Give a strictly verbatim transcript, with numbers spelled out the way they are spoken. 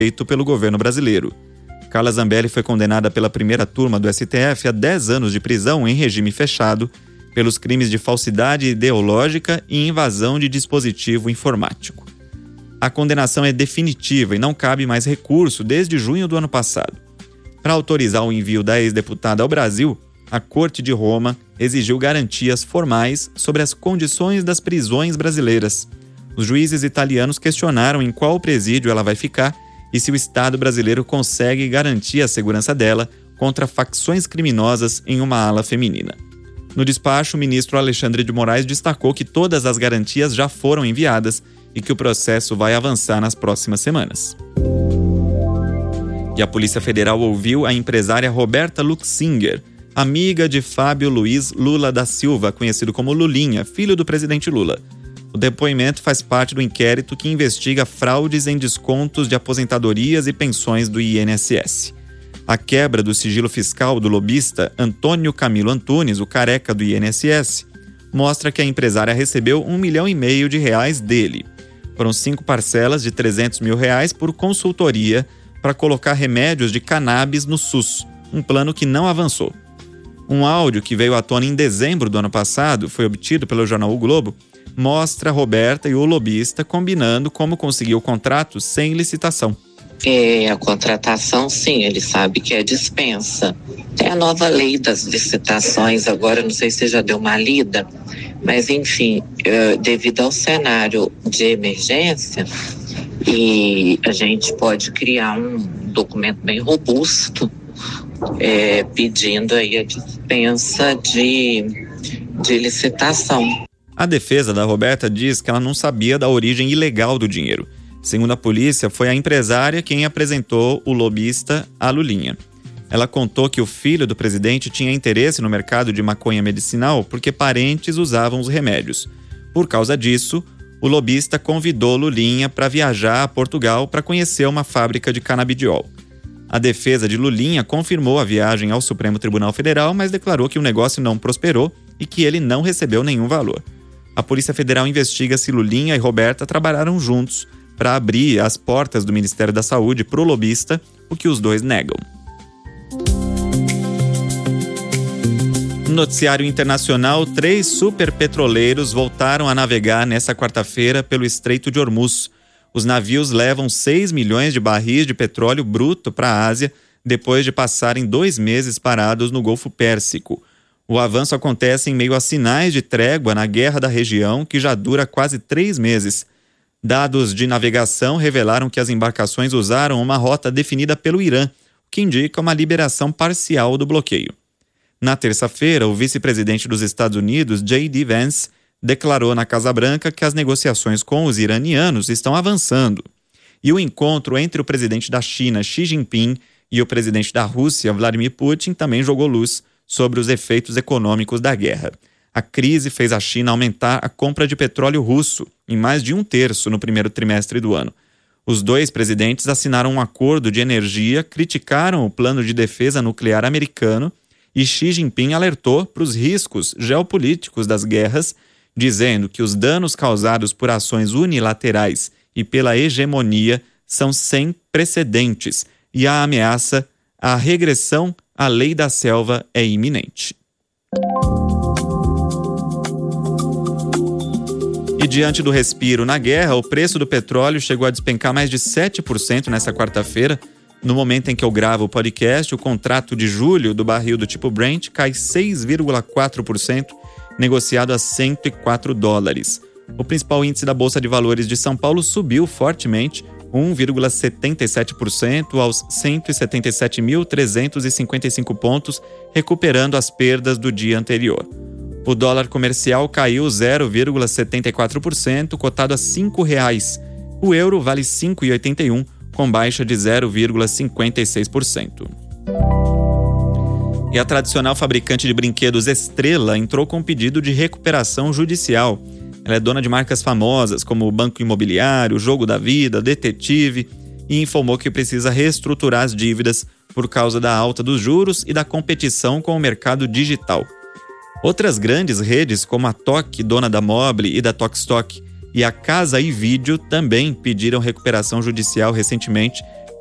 feito pelo governo brasileiro. Carla Zambelli foi condenada pela primeira turma do S T F a dez anos de prisão em regime fechado pelos crimes de falsidade ideológica e invasão de dispositivo informático. A condenação é definitiva e não cabe mais recurso desde junho do ano passado. Para autorizar o envio da ex-deputada ao Brasil, a Corte de Roma exigiu garantias formais sobre as condições das prisões brasileiras. Os juízes italianos questionaram em qual presídio ela vai ficar e se o Estado brasileiro consegue garantir a segurança dela contra facções criminosas em uma ala feminina. No despacho, o ministro Alexandre de Moraes destacou que todas as garantias já foram enviadas e que o processo vai avançar nas próximas semanas. E a Polícia Federal ouviu a empresária Roberta Luxinger, amiga de Fábio Luiz Lula da Silva, conhecido como Lulinha, filho do presidente Lula. O depoimento faz parte do inquérito que investiga fraudes em descontos de aposentadorias e pensões do I N S S. A quebra do sigilo fiscal do lobista Antônio Camilo Antunes, o careca do I N S S, mostra que a empresária recebeu um milhão e meio de reais dele. Foram cinco parcelas de trezentos mil reais por consultoria para colocar remédios de cannabis no SUS, um plano que não avançou. Um áudio que veio à tona em dezembro do ano passado, foi obtido pelo jornal O Globo, mostra a Roberta e o lobista combinando como conseguir o contrato sem licitação. É, a contratação, sim, ele sabe que é dispensa. É a nova lei das licitações, agora não sei se você já deu uma lida, mas enfim, é, devido ao cenário de emergência, e a gente pode criar um documento bem robusto, é, pedindo aí a dispensa de, de licitação. A defesa da Roberta diz que ela não sabia da origem ilegal do dinheiro. Segundo a polícia, foi a empresária quem apresentou o lobista à Lulinha. Ela contou que o filho do presidente tinha interesse no mercado de maconha medicinal porque parentes usavam os remédios. Por causa disso, o lobista convidou Lulinha para viajar a Portugal para conhecer uma fábrica de canabidiol. A defesa de Lulinha confirmou a viagem ao Supremo Tribunal Federal, mas declarou que o negócio não prosperou e que ele não recebeu nenhum valor. A Polícia Federal investiga se Lulinha e Roberta trabalharam juntos para abrir as portas do Ministério da Saúde para o lobista, o que os dois negam. No noticiário internacional, três superpetroleiros voltaram a navegar nesta quarta-feira pelo Estreito de Hormuz. Os navios levam seis milhões de barris de petróleo bruto para a Ásia, depois de passarem dois meses parados no Golfo Pérsico. O avanço acontece em meio a sinais de trégua na guerra da região, que já dura quase três meses. Dados de navegação revelaram que as embarcações usaram uma rota definida pelo Irã, o que indica uma liberação parcial do bloqueio. Na terça-feira, o vice-presidente dos Estados Unidos, J D Vance, declarou na Casa Branca que as negociações com os iranianos estão avançando. E o encontro entre o presidente da China, Xi Jinping, e o presidente da Rússia, Vladimir Putin, também jogou luz sobre os efeitos econômicos da guerra. A crise fez a China aumentar a compra de petróleo russo em mais de um terço no primeiro trimestre do ano. Os dois presidentes assinaram um acordo de energia, criticaram o plano de defesa nuclear americano e Xi Jinping alertou para os riscos geopolíticos das guerras, dizendo que os danos causados por ações unilaterais e pela hegemonia são sem precedentes e a ameaça à regressão à lei da selva é iminente. E diante do respiro na guerra, o preço do petróleo chegou a despencar mais de sete por cento nesta quarta-feira. No momento em que eu gravo o podcast, o contrato de julho do barril do tipo Brent cai seis vírgula quatro por cento, negociado a cento e quatro dólares. O principal índice da Bolsa de Valores de São Paulo subiu fortemente, um vírgula setenta e sete por cento aos cento e setenta e sete mil trezentos e cinquenta e cinco pontos, recuperando as perdas do dia anterior. O dólar comercial caiu zero vírgula setenta e quatro por cento, cotado a cinco reais. O euro vale cinco vírgula oitenta e um, com baixa de zero vírgula cinquenta e seis por cento. E a tradicional fabricante de brinquedos Estrela entrou com um pedido de recuperação judicial. Ela é dona de marcas famosas como o Banco Imobiliário, Jogo da Vida, Detetive, e informou que precisa reestruturar as dívidas por causa da alta dos juros e da competição com o mercado digital. Outras grandes redes, como a Toque, dona da Mobile e da Tokstok, e a Casa e Vídeo também pediram recuperação judicial recentemente,